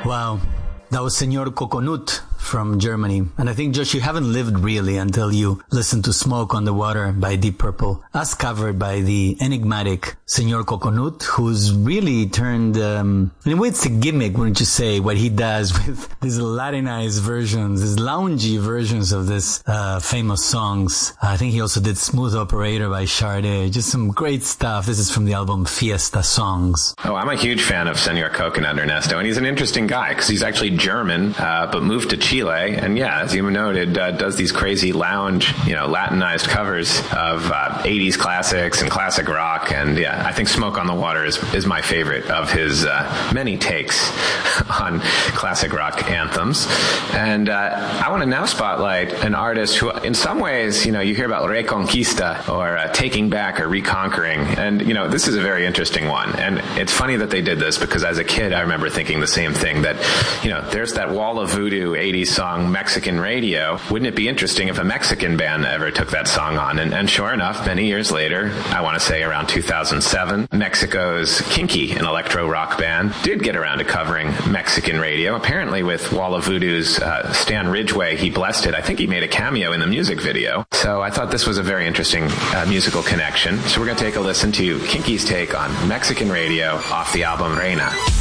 Wow. That was Senor Coconut from Germany. And I think, Josh, you haven't lived really until you listen to Smoke on the Water by Deep Purple, as covered by the enigmatic Senor Coconut, who's really turned, in a way it's a gimmick, wouldn't you say, what he does with these Latinized versions, these loungy versions of this famous songs. I think he also did Smooth Operator by Sade. Just some great stuff. This is from the album Fiesta Songs. Oh, I'm a huge fan of Senor Coconut, Ernesto, and he's an interesting guy because he's actually German, but moved to Chile, and yeah, as you noted, does these crazy lounge, Latinized covers of 80s classics and classic rock, and yeah, I think Smoke on the Water is my favorite of his many takes on classic rock anthems. And I want to now spotlight an artist who, in some ways, you hear about Reconquista or taking back or reconquering, and this is a very interesting one. And it's funny that they did this because as a kid, I remember thinking the same thing, that there's that wall of voodoo 80s song Mexican Radio. Wouldn't it be interesting if a Mexican band ever took that song on? And sure enough, many years later, I want to say around 2007, Mexico's Kinky, an electro rock band, did get around to covering Mexican Radio. Apparently with Wall of Voodoo's Stan Ridgway, he blessed it. I think he made a cameo in the music video. So I thought this was a very interesting musical connection. So we're going to take a listen to Kinky's take on Mexican Radio off the album Reina.